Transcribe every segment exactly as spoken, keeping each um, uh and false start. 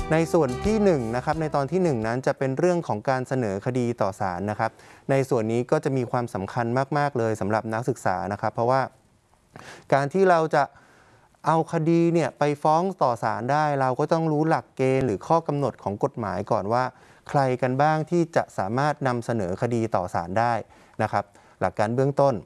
ในส่วนที่หนึ่งนะครับในตอนที่หนึ่งนั้นจะเป็นเรื่องของการเสนอคดีต่อศาลนะครับในส่วนนี้ก็จะมีความสำคัญมากๆเลยสำหรับนักศึกษานะครับเพราะว่าการที่เราจะเอาคดีเนี่ยไปฟ้องต่อศาลได้เราก็ต้องรู้หลักเกณฑ์หรือข้อกำหนดของกฎหมายก่อนว่าใครกันบ้างที่จะสามารถนำเสนอคดีต่อศาลได้นะครับหลักการเบื้องต้น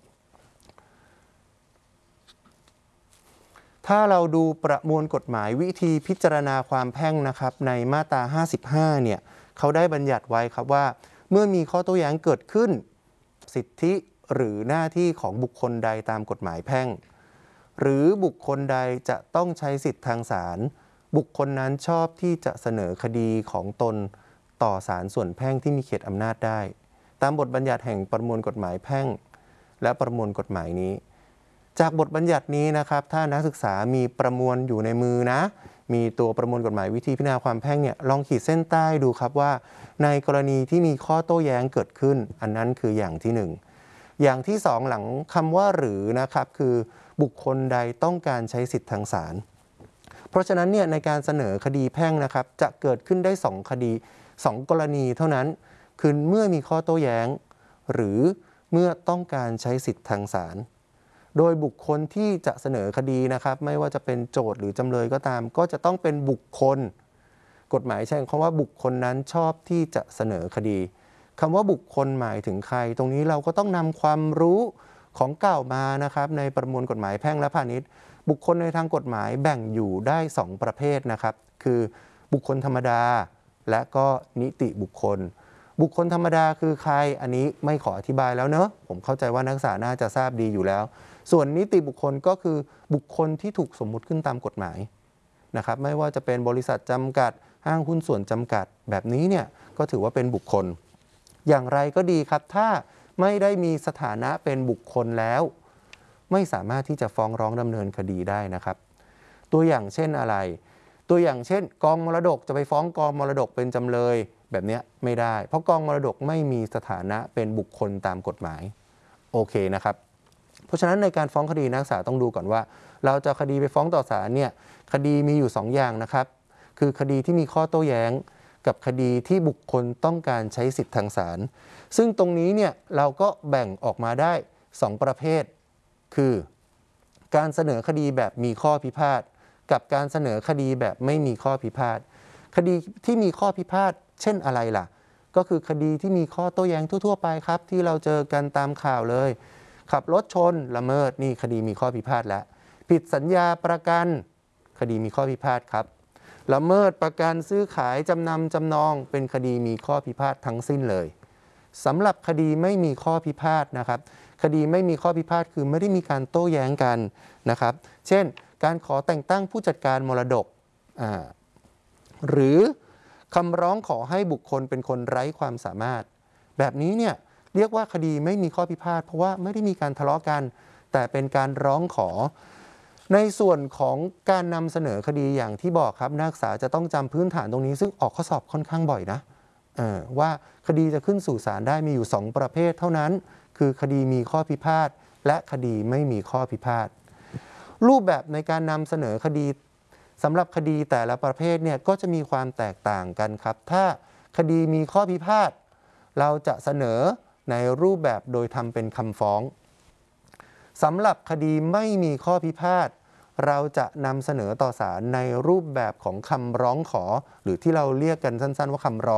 ถ้าเราดูประมวลกฎหมายวิธีพิจารณาความแพ่งนะครับในมาตราห้าสิบห้าเนี่ยเขาได้บัญญัติไว้ครับว่าเมื่อมีข้อโต้แย้งเกิดขึ้นสิทธิหรือหน้าที่ของบุคคลใดตามกฎหมายแพ่งหรือบุคคลใดจะต้องใช้สิทธิทางศาลบุคคลนั้นชอบที่จะเสนอคดีของตนต่อศาลส่วนแพ่งที่มีเขตอำนาจได้ตามบทบัญญัติแห่งประมวลกฎหมายแพ่งและประมวลกฎหมายนี้จากบทบัญญัตินี้นะครับถ้านักศึกษามีประมวลอยู่ในมือนะมีตัวประมวลกฎหมายวิธีพิจารณาความแพ่งเนี่ยลองขีดเส้นใต้ดูครับว่าในกรณีที่มีข้อโต้แย้งเกิดขึ้นอันนั้นคืออย่างที่หนึ่งอย่างที่สองหลังคำว่าหรือนะครับคือบุคคลใดต้องการใช้สิทธิทางศาลเพราะฉะนั้นเนี่ยในการเสนอคดีแพ่งนะครับจะเกิดขึ้นได้สองคดีสองกรณีเท่านั้นคือเมื่อมีข้อโต้แย้งหรือเมื่อต้องการใช้สิทธิทางศาลโดยบุคคลที่จะเสนอคดีนะครับไม่ว่าจะเป็นโจทก์หรือจำเลยก็ตามก็จะต้องเป็นบุคคลกฎหมายใช้คำว่าบุคคลนั้นชอบที่จะเสนอคดีคำว่าบุคคลหมายถึงใครตรงนี้เราก็ต้องนำความรู้ของเก่ามานะครับในประมวลกฎหมายแพ่งและพาณิชย์บุคคลในทางกฎหมายแบ่งอยู่ได้สองประเภทนะครับคือบุคคลธรรมดาและก็นิติบุคคลบุคคลธรรมดาคือใครอันนี้ไม่ขออธิบายแล้วเนอะผมเข้าใจว่านักศึกษาน่าจะทราบดีอยู่แล้วส่วนนิติบุคคลก็คือบุคคลที่ถูกสมมุติขึ้นตามกฎหมายนะครับไม่ว่าจะเป็นบริษัทจำกัดห้างหุ้นส่วนจำกัดแบบนี้เนี่ยก็ถือว่าเป็นบุคคลอย่างไรก็ดีครับถ้าไม่ได้มีสถานะเป็นบุคคลแล้วไม่สามารถที่จะฟ้องร้องดำเนินคดีได้นะครับตัวอย่างเช่นอะไรตัวอย่างเช่นกองมรดกจะไปฟ้องกองมรดกเป็นจำเลยแบบนี้ไม่ได้เพราะกองมรดกไม่มีสถานะเป็นบุคคลตามกฎหมายโอเคนะครับเพราะฉะนั้นในการฟ้องคดีนักศึกษาต้องดูก่อนว่าเราจะคดีไปฟ้องต่อศาลเนี่ยคดีมีอยู่สองอย่างนะครับคือคดีที่มีข้อโต้แย้งกับคดีที่บุคคลต้องการใช้สิทธิทางศาลซึ่งตรงนี้เนี่ยเราก็แบ่งออกมาได้สองประเภทคือการเสนอคดีแบบมีข้อพิพาทกับการเสนอคดีแบบไม่มีข้อพิพาทคดีที่มีข้อพิพาทเช่นอะไรล่ะก็คือคดีที่มีข้อโต้แย้งทั่วๆไปครับที่เราเจอกันตามข่าวเลยขับรถชนละเมิดนี่คดีมีข้อพิพาทแล้วผิดสัญญาประกันคดีมีข้อพิพาทครับละเมิดประกันซื้อขายจำนำจำนองเป็นคดีมีข้อพิพาททั้งสิ้นเลยสำหรับคดีไม่มีข้อพิพาทนะครับคดีไม่มีข้อพิพาทคือไม่ได้มีการโต้แย้งกันนะครับเช่นการขอแต่งตั้งผู้จัดการมรดกอ่าหรือคำร้องขอให้บุคคลเป็นคนไร้ความสามารถแบบนี้เนี่ยเรียกว่าคดีไม่มีข้อพิพาทเพราะว่าไม่ได้มีการทะเลาะกันแต่เป็นการร้องขอในส่วนของการนำเสนอคดีอย่างที่บอกครับนักศึกษาจะต้องจำพื้นฐานตรงนี้ซึ่งออกข้อสอบค่อนข้างบ่อยนะว่าคดีจะขึ้นสู่ศาลได้มีอยู่สองประเภทเท่านั้นคือคดีมีข้อพิพาทและคดีไม่มีข้อพิพาทรูปแบบในการนำเสนอคดีสำหรับคดีแต่ละประเภทเนี่ยก็จะมีความแตกต่างกันครับถ้าคดีมีข้อพิพาทเราจะเสนอในรูปแบบโดยทำเป็นคำฟ้องสำหรับคดีไม่มีข้อพิพาทเราจะนำเสนอต่อศาลในรูปแบบของคำร้องขอหรือที่เราเรียกกันสั้นๆว่าคำร้อง